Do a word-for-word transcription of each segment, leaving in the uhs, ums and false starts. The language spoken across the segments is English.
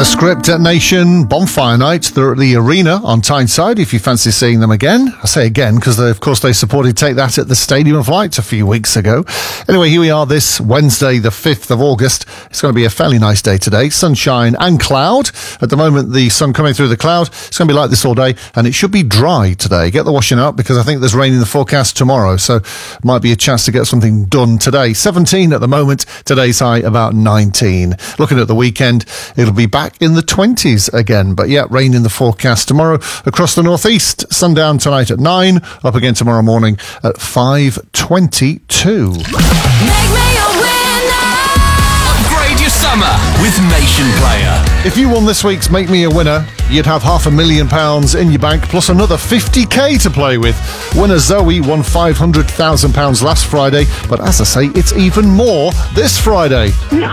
Script at Nation Bonfire Night. They're at the Arena on Tyneside if you fancy seeing them again. I say again because of course they supported Take That at the Stadium of Light a few weeks ago. Anyway, here we are this Wednesday the fifth of August. It's going to be a fairly nice day today. Sunshine and cloud. At the moment the sun coming through the cloud. It's going to be like this all day and it should be dry today. Get the washing up because I think there's rain in the forecast tomorrow, so might be a chance to get something done today. seventeen at the moment. Today's high about nineteen. Looking at the weekend, it'll be back in the twenties again. But yeah, rain in the forecast tomorrow across the northeast. Sundown tonight at nine. Up again tomorrow morning at five twenty-two. Make me a winner. Upgrade your summer with Nation Player. If you won this week's Make Me a Winner, you'd have half a million pounds in your bank plus another fifty k to play with. Winner Zoe won five hundred thousand pounds last Friday, but as I say, it's even more this Friday.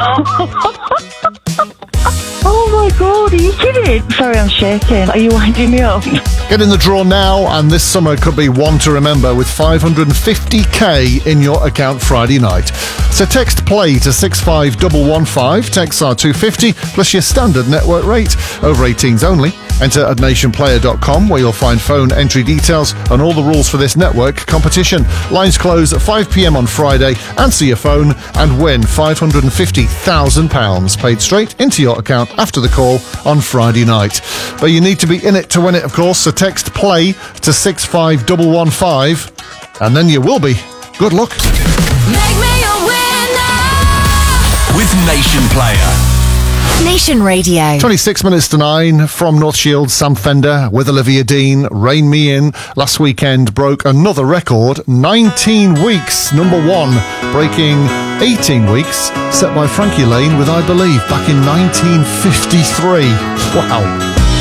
Oh my god, are you kidding? Sorry, I'm shaking. Are you winding me up? Get in the draw now, and this summer could be one to remember with five hundred fifty k in your account Friday night. So text PLAY to six five one one five, texts are two fifty, plus your standard network rate. Over eighteens only. Enter at nation player dot com where you'll find phone entry details and all the rules for this network competition. Lines close at five p.m. on Friday. Answer your phone and win five hundred fifty thousand pounds paid straight into your account after the call on Friday night. But you need to be in it to win it, of course, so text PLAY to six five one one five and then you will be. Good luck. Make me a winner. With Nation Player. Nation Radio. twenty-six minutes to nine from North Shields, Sam Fender with Olivia Dean, Rein Me In. Last weekend broke another record, nineteen weeks, number one, breaking eighteen weeks, set by Frankie Lane with I Believe back in nineteen fifty-three. Wow.